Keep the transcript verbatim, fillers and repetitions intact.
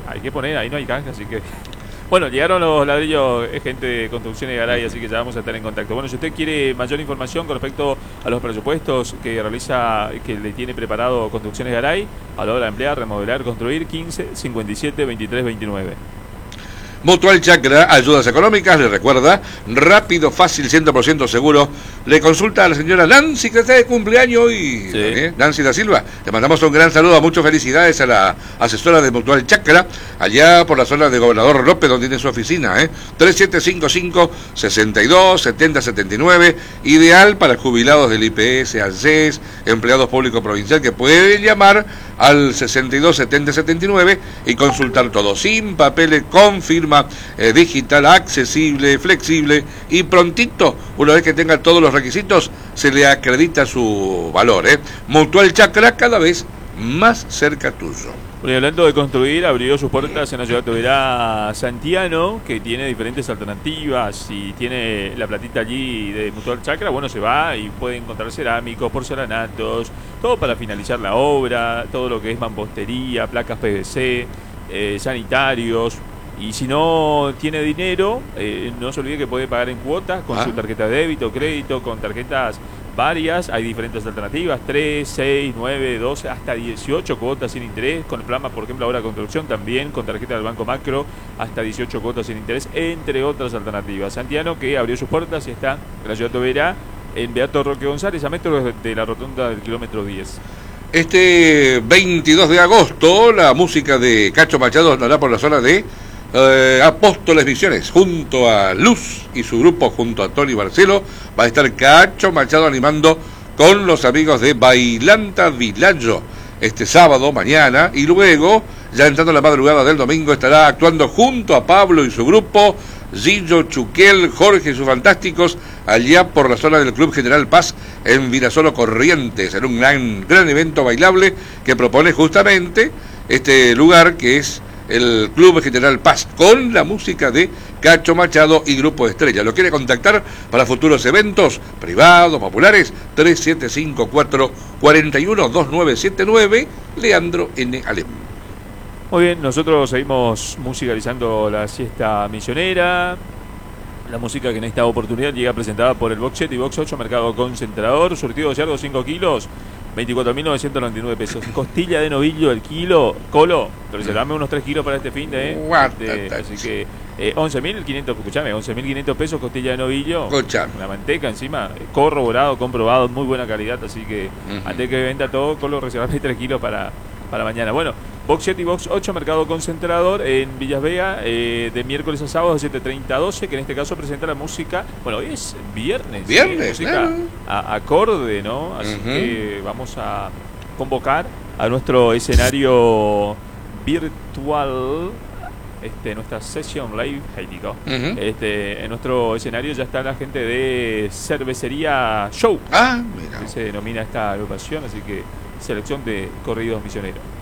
hay que poner, ahí no hay canje, así que... Bueno, llegaron los ladrillos, es gente de Construcciones Garay, así que ya vamos a estar en contacto. Bueno, si usted quiere mayor información con respecto a los presupuestos que realiza, que le tiene preparado Construcciones Garay, a la hora de emplear, remodelar, construir, quince, cincuenta y siete, veintitrés, veintinueve. Mutual Chacra, ayudas económicas, le recuerda, rápido, fácil, cien por ciento seguro. Le consulta a la señora Nancy, que está de cumpleaños hoy. Sí. ¿eh? Nancy da Silva. Le mandamos un gran saludo, muchas felicidades a la asesora de Mutual Chacra, allá por la zona de Gobernador López, donde tiene su oficina. ¿eh? tres siete cinco cinco, seis dos, siete cero siete nueve, ideal para jubilados del I P S, ANSES, empleados públicos provincial, que pueden llamar al sesenta y dos, setenta, setenta y nueve y consultar todo, sin papeles, con firma eh, digital, accesible, flexible y prontito, una vez que tenga todos los requisitos, se le acredita su valor. ¿eh? Mutual Chacra, cada vez más cerca tuyo. Bueno, y hablando de construir, abrió sus puertas en la ciudad de Santiano, que tiene diferentes alternativas y tiene la platita allí de Mutual Chacra. Bueno, se va y puede encontrar cerámicos, porcelanatos, todo para finalizar la obra, todo lo que es mampostería, placas P V C, eh, sanitarios. Y si no tiene dinero, eh, no se olvide que puede pagar en cuotas con ah. su tarjeta de débito, crédito, con tarjetas varias. Hay diferentes alternativas, tres, seis, nueve, doce, hasta dieciocho cuotas sin interés. Con el programa, por ejemplo, ahora construcción también, con tarjeta del Banco Macro, hasta dieciocho cuotas sin interés, entre otras alternativas. Santiano, que abrió sus puertas y está en la ciudad de Oberá, en Beato Roque González, a metros de la rotonda del kilómetro diez. Este veintidós de agosto, la música de Cacho Machado andará por la zona de Eh, Apóstoles Misiones, junto a Luz y su grupo, junto a Tony Barcelo, va a estar Cacho Machado animando con los amigos de Bailanta Vilaggio este sábado, mañana, y luego, ya entrando la madrugada del domingo, estará actuando junto a Pablo y su grupo, Gillo, Chuquel, Jorge y sus fantásticos, allá por la zona del Club General Paz, en Virasolo Corrientes, en un gran, gran evento bailable que propone justamente este lugar, que es el Club General Paz, con la música de Cacho Machado y Grupo Estrella. ¿Lo quiere contactar para futuros eventos privados, populares? tres siete cinco cuatro, cuatro uno, dos nueve siete nueve, Leandro N. Alem. Muy bien, nosotros seguimos musicalizando la siesta misionera. La música que en esta oportunidad llega presentada por el Boxet y Box ocho, mercado concentrador, surtido de cerdo cinco kilos, veinticuatro mil novecientos noventa y nueve pesos. Costilla de novillo el kilo, Colo, reservame unos tres kilos para este fin de... Eh, este, así que eh, once mil quinientos, escuchame, once mil quinientos pesos costilla de novillo. Escuchame. La manteca encima, corroborado, comprobado, muy buena calidad, así que uh-huh. antes que venda todo, Colo, reservame tres kilos para, para mañana. Bueno, Box siete y Box ocho, mercado concentrador en Villas Vega, eh, de miércoles a sábado de siete treinta a doce, que en este caso presenta la música, bueno, hoy es viernes, viernes, ¿sí? música claro. a, acorde, ¿no? Así uh-huh. que vamos a convocar a nuestro escenario virtual, este, nuestra sesión live, uh-huh. este, en nuestro escenario ya está la gente de Cervecería Show, ah, mira. que se denomina esta agrupación, así que selección de corridos misioneros.